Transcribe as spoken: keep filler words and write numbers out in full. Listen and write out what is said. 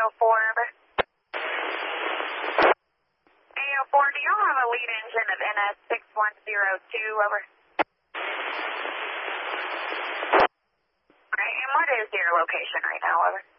oh four, over. A oh four, do y'all have a lead engine of N S six one zero two, over? Alright, and what is your location right now, over?